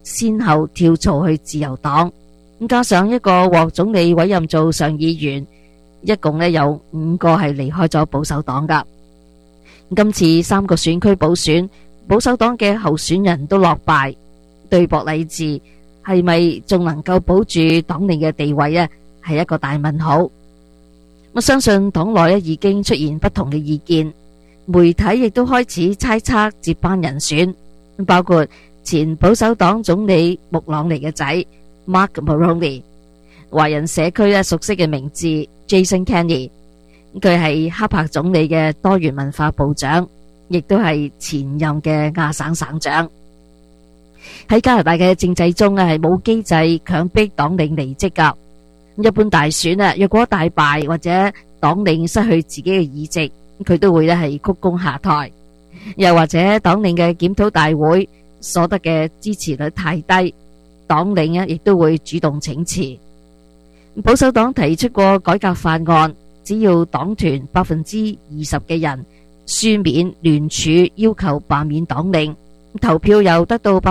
先後跳槽去自由黨，加上一個獲總理委任做上議員，一共有5個係離開咗保守黨噶。今次3個選區補選，保守黨嘅候選人都落敗，對博勵治係咪仲能夠保住黨領嘅地位係一個大問號。我相信黨內已經出現不同嘅意見，媒體亦都開始猜測接班人選，包括前保守黨總理穆朗尼嘅仔 Mark Mulroney， 華人社區熟悉嘅名字 Jason Kenney， 佢係哈柏總理嘅多元文化部長，亦都係前任嘅亞省省長。喺加拿大嘅政制中係冇機制強迫黨領離職噶。一般大選若果大敗或者黨領失去自己嘅議席，佢都會係鞠躬下台，又或者黨領嘅檢討大會所得嘅支持率太低，黨領亦都會主動請辭。保守黨提出過改革法案，只要黨團20%嘅人書面聯署要求罷免黨領，投票又得到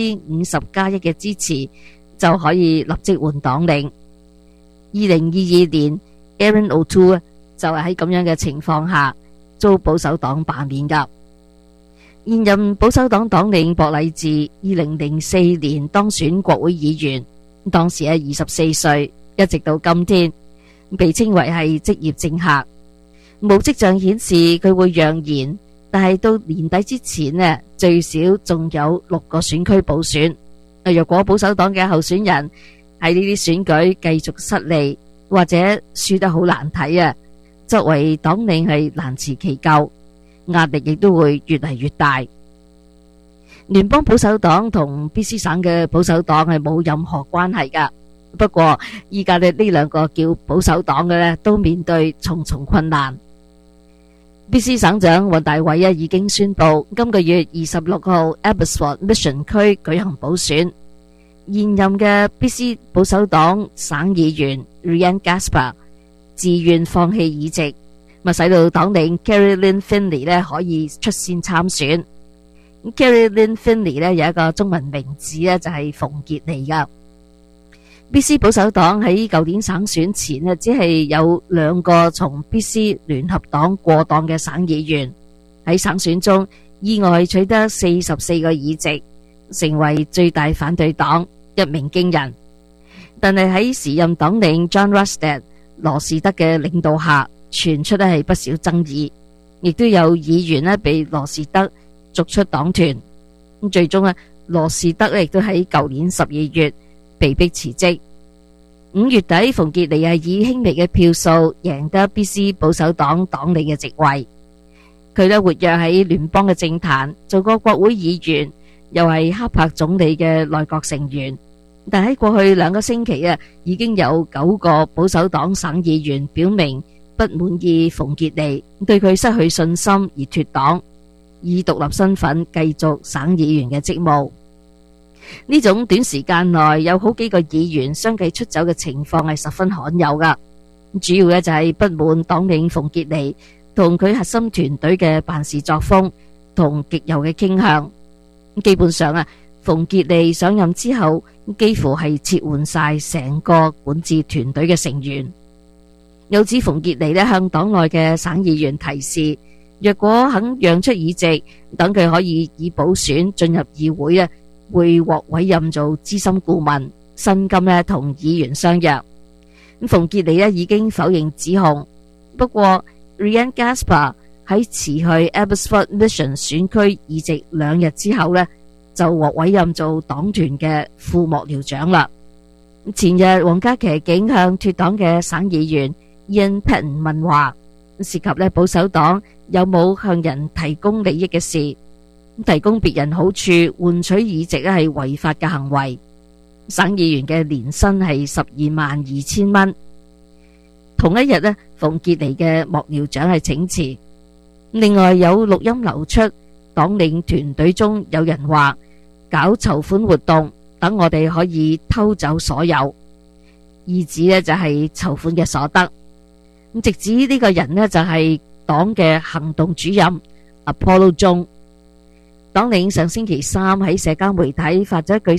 50+1嘅支持，就可以立即換黨領。2022年 Erin O'Toole 就係喺咁樣嘅情況下遭保守黨罷免噶。現任保守黨黨領博勵治2004年當選國會議員，當時24歲，一直到今天被稱為係職業政客。冇跡象顯示佢會讓賢，但係到年底之前最少仲有6個選區補選。若果保守黨嘅候選人喺呢啲選舉繼續失利，或者輸得好難睇作為黨領係難辭其咎，壓力亦都會越嚟越大。聯邦保守黨同 BC 省嘅保守黨係冇任何關係噶，不過依家呢兩個叫保守黨嘅都面對重重困難。BC 省長尹大偉已經宣布今個月26號 Abbotsford Mission 區舉行補選。現任嘅 BC 保守黨省議員 Ryan Gaspar 自願放棄議席，使到黨領 Carrie-Lynne Findlay 可以出線參選。Carrie-Lynne Findlay 有一個中文名字就係馮傑妮噶。BC 保守黨喺舊年省選前只係有2個從 BC 聯合黨過黨嘅省議員，喺省選中意外取得44個議席，成為最大反對黨，一鳴驚人。但係喺時任黨領 John Rustad 羅士德嘅領導下，傳出係不少爭議，亦都有議員被羅士德逐出黨團。最終羅士德亦都喺舊年12月被迫辭職。5月底，馮傑妮以輕微嘅票數贏得 BC 保守黨黨領嘅席位。佢活躍喺聯邦嘅政壇，做過國會議員，又係哈柏總理嘅內閣成員。但喺過去2個星期已經有9個保守黨省議員表明不滿意馮傑妮，對佢失去信心而脫黨，以獨立身份繼續省議員嘅職務。呢種短時間內有好幾個議員相繼出走嘅情況係十分罕有噶。主要就係不滿黨領馮傑妮同佢核心團隊嘅辦事作風同極右嘅傾向。基本上馮傑妮上任之後幾乎係撤換晒成個管治團隊嘅成員。有指馮傑妮向黨內嘅省議員提示，若果肯讓出議席，等佢可以以補選進入議會會獲委任做資深顧問，薪金同議員相若。馮傑妮已經否認指控，不過 Ryan Gaspar 喺辭去 Abbotsford Mission 選區議席2日之後就獲委任做黨團嘅副幕僚長啦。前日皇家騎警向脫黨嘅省議員 Ian Paton 問話，涉及保守黨有冇向人提供利益嘅事，提供別人好處換取議席係違法嘅行為。省議員嘅年薪係122000蚊。同一日馮傑妮嘅幕僚長係請辭。另外有錄音流出，黨領團隊中有人話搞籌款活動，等我哋可以偷走所有，意指就係籌款嘅所得。直指呢個人就係黨嘅行動主任 Apollo Zhong。黨領上星期3喺社交媒體發咗一句